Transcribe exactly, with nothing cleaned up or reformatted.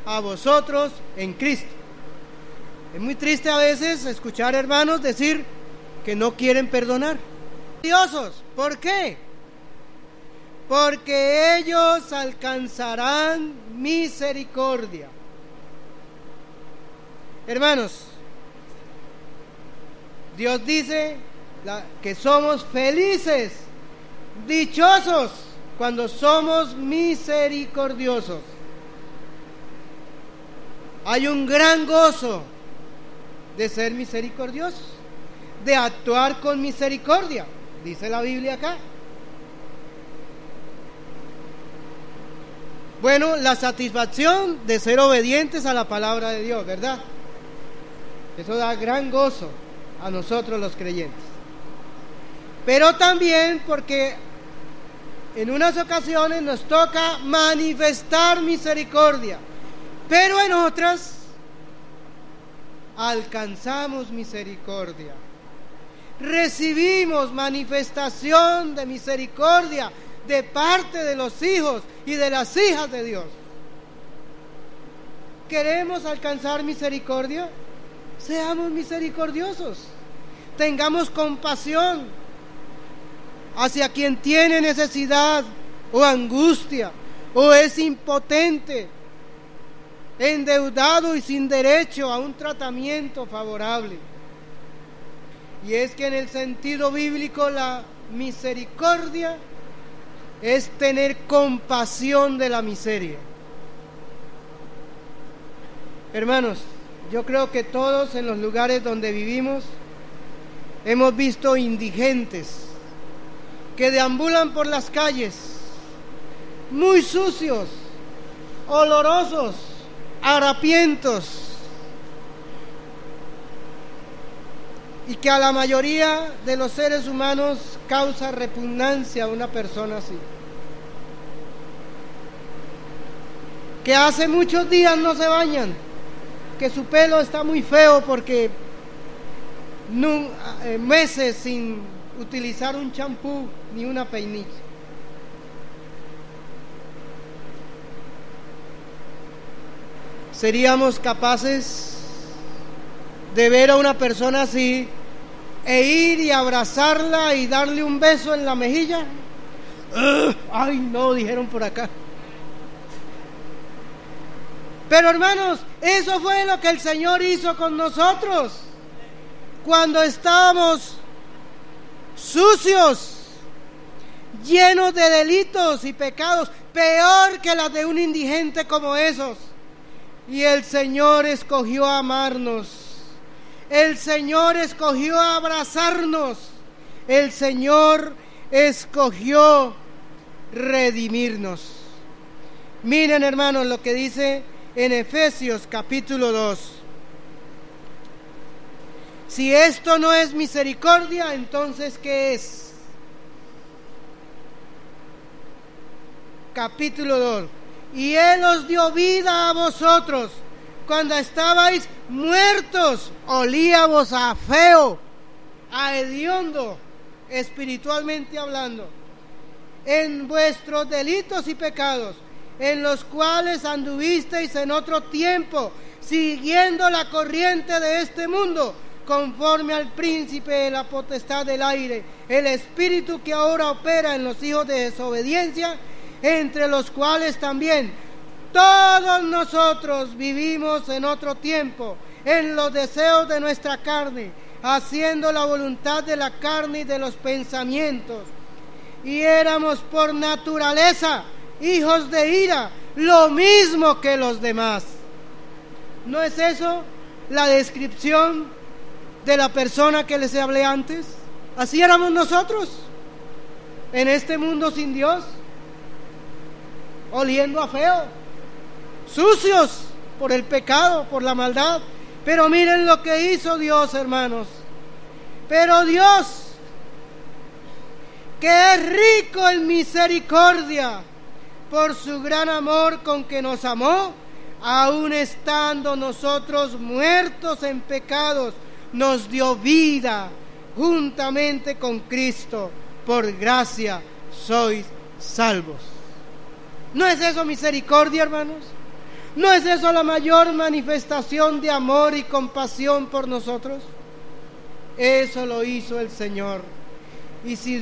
a vosotros en Cristo. Es muy triste a veces escuchar hermanos decir que no quieren perdonar. Odiosos, ¿por qué? Porque ellos alcanzarán misericordia. Hermanos, Dios dice la, que somos felices, dichosos, cuando somos misericordiosos. Hay un gran gozo de ser misericordiosos, de actuar con misericordia, dice la Biblia acá. Bueno, la satisfacción de ser obedientes a la palabra de Dios, ¿verdad? Eso da gran gozo a nosotros los creyentes. Pero también porque en unas ocasiones nos toca manifestar misericordia, pero en otras alcanzamos misericordia. Recibimos manifestación de misericordia de parte de los hijos y de las hijas de Dios. ¿Queremos alcanzar misericordia? Seamos misericordiosos. Tengamos compasión hacia quien tiene necesidad o angustia o es impotente, endeudado y sin derecho a un tratamiento favorable. Y es que en el sentido bíblico la misericordia es tener compasión de la miseria. Hermanos, yo creo que todos en los lugares donde vivimos hemos visto indigentes que deambulan por las calles muy sucios, olorosos, harapientos, y que a la mayoría de los seres humanos causa repugnancia a una persona así, que hace muchos días no se bañan, que su pelo está muy feo porque no, eh, meses sin utilizar un champú ni una peinilla. ¿Seríamos capaces de ver a una persona así e ir y abrazarla y darle un beso en la mejilla? ¡Ugh! ¡Ay, no! Dijeron por acá. Pero hermanos, eso fue lo que el Señor hizo con nosotros cuando estábamos sucios, llenos de delitos y pecados, peor que las de un indigente como esos. Y el Señor escogió amarnos, el Señor escogió abrazarnos, el Señor escogió redimirnos. Miren, hermanos, lo que dice en Efesios capítulo dos. Si esto no es misericordia, entonces ¿qué es? Capítulo dos. Y Él os dio vida a vosotros cuando estabais muertos, olíamos a feo, a hediondo, espiritualmente hablando, en vuestros delitos y pecados, en los cuales anduvisteis en otro tiempo, siguiendo la corriente de este mundo, conforme al príncipe de la potestad del aire, el espíritu que ahora opera en los hijos de desobediencia, entre los cuales también todos nosotros vivimos en otro tiempo, en los deseos de nuestra carne, haciendo la voluntad de la carne y de los pensamientos, y éramos por naturaleza hijos de ira, lo mismo que los demás. ¿No es eso la descripción de la persona que les hablé antes? Así éramos nosotros, en este mundo sin Dios, oliendo a feo, sucios por el pecado, por la maldad. Pero miren lo que hizo Dios, hermanos. Pero Dios, que es rico en misericordia, por su gran amor con que nos amó, aun estando nosotros muertos en pecados, nos dio vida juntamente con Cristo. Por gracia sois salvos. ¿No es eso misericordia, hermanos? ¿No es eso la mayor manifestación de amor y compasión por nosotros? Eso lo hizo el Señor. Y si